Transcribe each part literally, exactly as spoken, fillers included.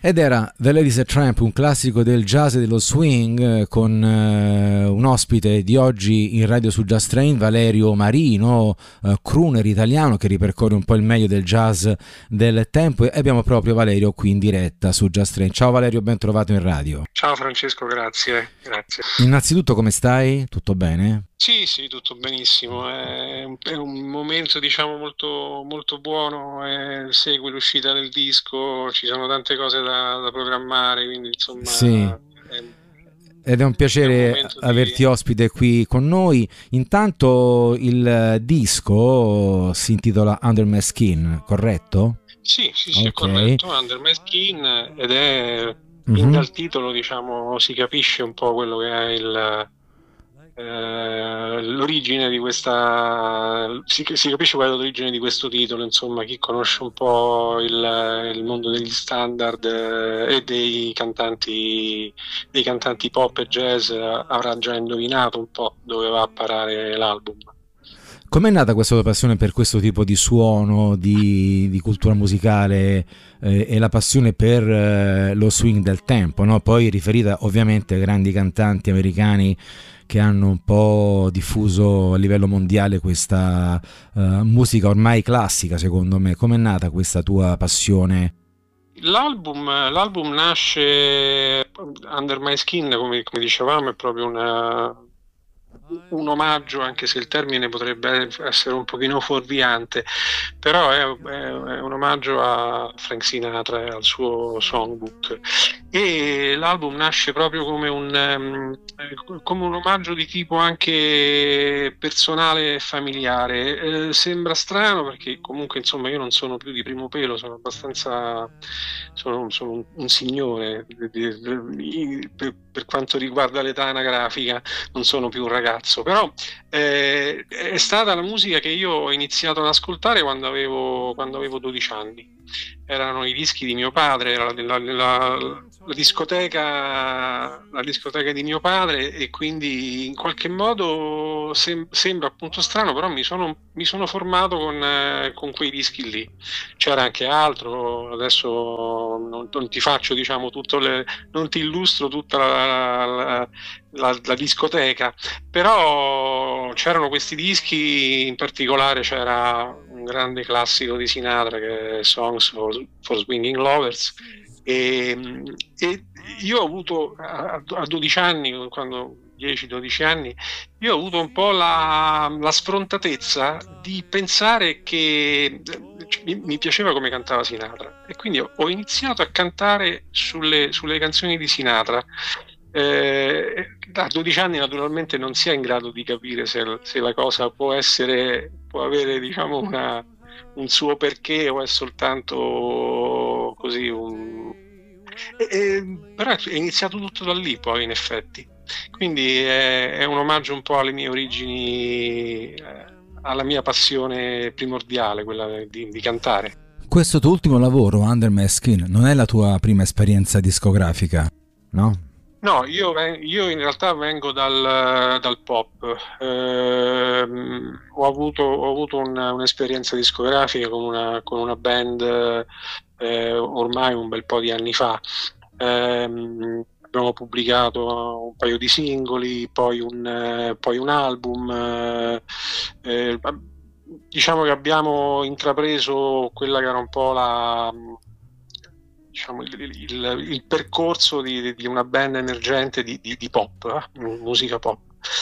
Ed era The Ladies a Tramp, un classico del jazz e dello swing, eh, con eh, un ospite di oggi in radio su Jazz Train, Valerio Marino, eh, crooner italiano che ripercorre un po' il meglio del jazz del tempo, e abbiamo proprio Valerio qui in diretta su Jazz Train. Ciao Valerio, ben trovato in radio. Ciao Francesco, grazie, grazie. Innanzitutto come stai? Tutto bene? Sì, sì, tutto benissimo. È un, è un momento, diciamo, molto, molto buono. eh, segue l'uscita del disco, ci sono tante cose da, da programmare, quindi Sì. insomma è, Ed è un è un piacere momento di... averti ospite qui con noi. Intanto il disco si intitola Under My Skin, corretto? Sì, sì, sì, è Ok. corretto, Under My Skin, ed è, fin Mhm. dal titolo, diciamo, si capisce un po' quello che è il... Eh, l'origine di questa si, si capisce qual è l'origine di questo titolo, insomma, chi conosce un po' il, il mondo degli standard eh, e dei cantanti dei cantanti pop e jazz eh, avrà già indovinato un po' dove va a parare l'album. Com'è nata questa tua passione per questo tipo di suono, di, di cultura musicale, eh, e la passione per eh, lo swing del tempo, no? Poi riferita ovviamente a grandi cantanti americani che hanno un po' diffuso a livello mondiale questa eh, musica ormai classica, secondo me. Com'è nata questa tua passione? L'album, l'album nasce Under My Skin, come, come dicevamo, è proprio una, un omaggio, anche se il termine potrebbe essere un pochino fuorviante, però è, è- è un omaggio a Frank Sinatra e al suo songbook. E l'album nasce proprio come un, ehm, eh, come un omaggio di tipo anche personale e familiare. Eh, sembra strano perché comunque insomma io non sono più di primo pelo, sono abbastanza, sono, sono un, un signore di- di- di- per, per quanto riguarda l'età anagrafica, non sono più un ragazzo, però eh, è stata la musica che io ho iniziato ad ascoltare quando avevo, quando avevo dodici anni. Erano i dischi di mio padre, era la, la- la- la discoteca, la discoteca di mio padre, e quindi in qualche modo sem- sembra appunto strano, però mi sono, mi sono formato con, eh, con quei dischi lì. C'era anche altro, adesso non, non ti faccio, diciamo, tutto le, non ti illustro tutta la, la- la- la discoteca, però c'erano questi dischi, in particolare c'era un grande classico di Sinatra che è Songs for, for Swinging Lovers, e, e io ho avuto a, a dodici anni, quando dieci dodici anni, io ho avuto un po' la, la sfrontatezza di pensare che cioè, mi, mi piaceva come cantava Sinatra, e quindi ho, ho iniziato a cantare sulle, sulle canzoni di Sinatra. Eh, a dodici anni naturalmente non si è in grado di capire se, se la cosa può essere, può avere, diciamo, una, un suo perché, o è soltanto così un... e- e- però è iniziato tutto da lì poi, in effetti. Quindi è, è un omaggio un po' alle mie origini, eh, alla mia passione primordiale, quella di, di cantare. Questo tuo ultimo lavoro, Under My Skin, non è la tua prima esperienza discografica, no? No, io, ven- io in realtà vengo dal, dal pop. Ehm, ho avuto, ho avuto un- un'esperienza discografica con una, con una band eh, ormai un bel po' di anni fa. Ehm, abbiamo pubblicato un paio di singoli, poi un, eh, poi un album. eh, eh, diciamo che abbiamo intrapreso quella che era un po' la diciamo, il, il- il percorso di, di una band emergente di, di- di pop, eh, musica pop.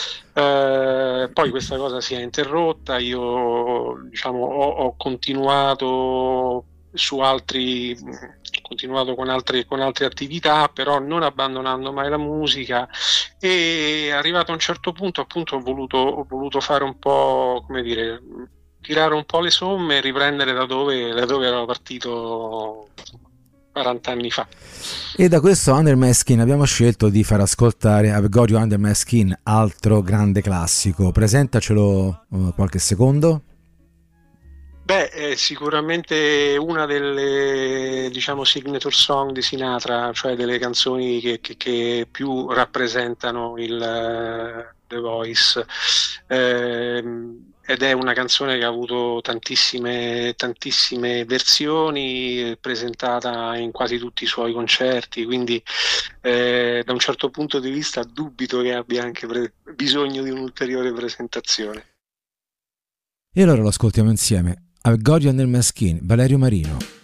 Eh, poi questa cosa si è interrotta, io diciamo, ho, ho continuato su altri, ho continuato con altre, con altre attività, però non abbandonando mai la musica, e arrivato a un certo punto appunto ho voluto, ho voluto fare un po', come dire, tirare un po' le somme e riprendere da dove, da dove ero partito quaranta anni fa. E da questo Under My Skin abbiamo scelto di far ascoltare I've Got You Under My Skin, altro grande classico. Presentacelo uh, qualche secondo. Beh, è sicuramente una delle, diciamo, signature song di Sinatra, cioè delle canzoni che, che- che più rappresentano il eh, The Voice. Ehm, ed è una canzone che ha avuto tantissime, tantissime versioni, presentata in quasi tutti i suoi concerti, quindi eh, da un certo punto di vista dubito che abbia anche pre- bisogno di un'ulteriore presentazione. E allora lo ascoltiamo insieme. I've Got You Under My Skin, Valerio Marino.